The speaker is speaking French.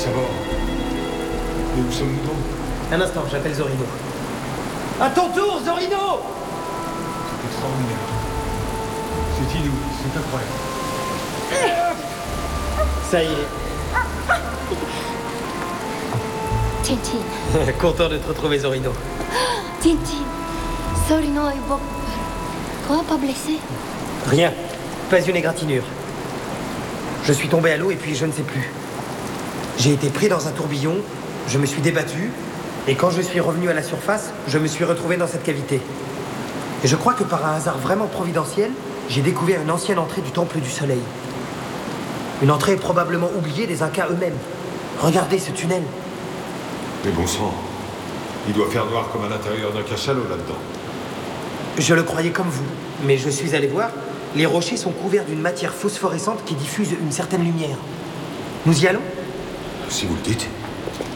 savoir. Mais où sommes-nous donc? Un instant, j'appelle Zorino. À ton tour, Zorino! C'est extraordinaire. C'est inouï, c'est incroyable. Ça y est. Tintin. Content de te retrouver, Zorino. Tintin. Zorino et Bob. Toi, pas blessé? Rien. Pas une égratignure. Je suis tombé à l'eau et puis je ne sais plus. J'ai été pris dans un tourbillon, je me suis débattu, et quand je suis revenu à la surface, je me suis retrouvé dans cette cavité. Et je crois que par un hasard vraiment providentiel, j'ai découvert une ancienne entrée du Temple du Soleil. Une entrée probablement oubliée des Incas eux-mêmes. Regardez ce tunnel. Mais bon sang, il doit faire noir comme à l'intérieur d'un cachalot là-dedans. Je le croyais comme vous, mais je suis allé voir. Les rochers sont couverts d'une matière phosphorescente qui diffuse une certaine lumière. Nous y allons ? Si vous le dites.